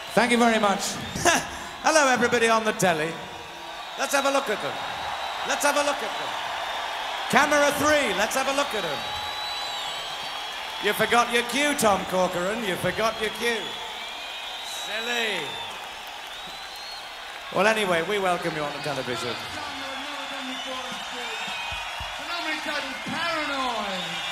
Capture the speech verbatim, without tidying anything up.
Thank you very much. Hello, everybody on the telly. Let's have a look at them. Let's have a look at them. Camera three, let's have a look at them. You forgot your cue, Tom Corcoran. You forgot your cue. Silly. Well, anyway, we welcome you on the television. Paranoid.